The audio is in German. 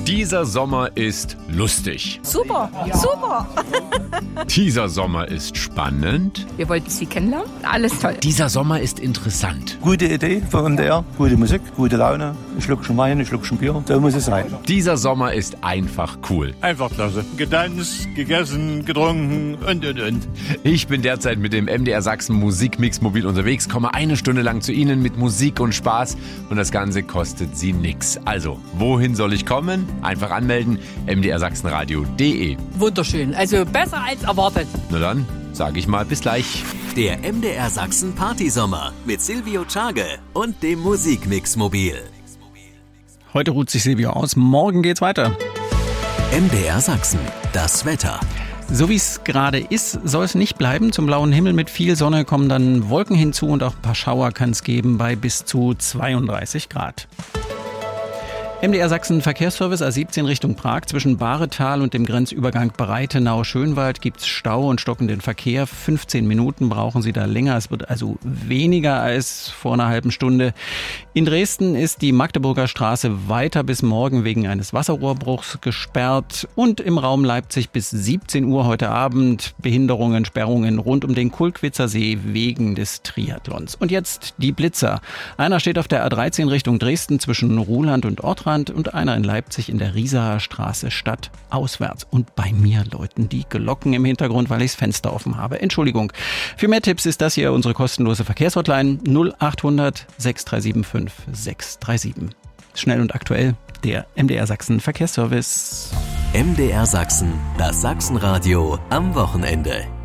Dieser Sommer ist lustig. Super, super. Dieser Sommer ist spannend. Wir wollten Sie kennenlernen. Alles toll. Dieser Sommer ist interessant. Gute Idee für MDR, gute Musik, gute Laune, ein Schluckchen Wein, ein Schluckchen Bier, so muss es sein. Dieser Sommer ist einfach cool. Einfach klasse. Getanzt, gegessen, getrunken und. Ich bin derzeit mit dem MDR Sachsen Musikmix mobil unterwegs, komme eine Stunde lang zu Ihnen mit Musik und Spaß und das Ganze kostet Sie nix. Also, wohin soll ich kommen? Einfach anmelden, mdrsachsenradio.de. Wunderschön. Also besser als erwartet. Na dann, sage ich mal bis gleich. Der MDR Sachsen Partysommer mit Silvio Tschage und dem Musikmix mobil. Heute ruht sich Silvio aus, morgen geht's weiter. MDR Sachsen, das Wetter. So wie es gerade ist, soll es nicht bleiben. Zum blauen Himmel mit viel Sonne kommen dann Wolken hinzu und auch ein paar Schauer kann es geben bei bis zu 32 Grad. MDR Sachsen Verkehrsservice A17 Richtung Prag. Zwischen Bahretal und dem Grenzübergang Breitenau-Schönwald gibt's Stau und stockenden Verkehr. 15 Minuten brauchen Sie da länger. Es wird also weniger als vor einer halben Stunde. In Dresden ist die Magdeburger Straße weiter bis morgen wegen eines Wasserrohrbruchs gesperrt. Und im Raum Leipzig bis 17 Uhr heute Abend Behinderungen, Sperrungen rund um den Kulkwitzer See wegen des Triathlons. Und jetzt die Blitzer. Einer steht auf der A13 Richtung Dresden zwischen Ruhland und Ortrand und einer in Leipzig in der Riesaer Straße stadtauswärts. Und bei mir läuten die Glocken im Hintergrund, weil ich das Fenster offen habe. Entschuldigung. Für mehr Tipps ist das hier unsere kostenlose Verkehrshotline 0800 6375 637. Schnell und aktuell, der MDR Sachsen Verkehrsservice. MDR Sachsen, das Sachsenradio am Wochenende.